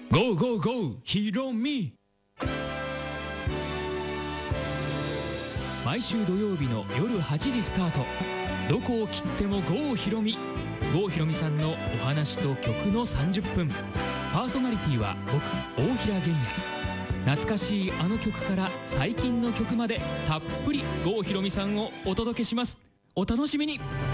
ゴーゴーゴーひろみ。毎週土曜日の夜8時スタート。どこを切っても郷ひろみ。郷ひろみさんのお話と曲の30分。パーソナリティは僕、大平玄也。懐かしいあの曲から最近の曲までたっぷり郷ひろみさんをお届けします。お楽しみに。